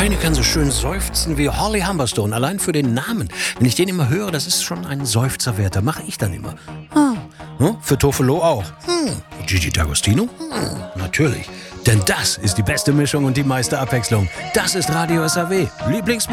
keine kann so schön seufzen wie Holly Humberstone. Allein für den Namen. Wenn ich den immer höre, das ist schon ein Seufzer wert. Da mache ich dann immer. Für Tofelo auch. Gigi D'Agostino? Natürlich. Denn das ist die beste Mischung und die meiste Abwechslung. Das ist Radio SAW. Lieblingsmusik.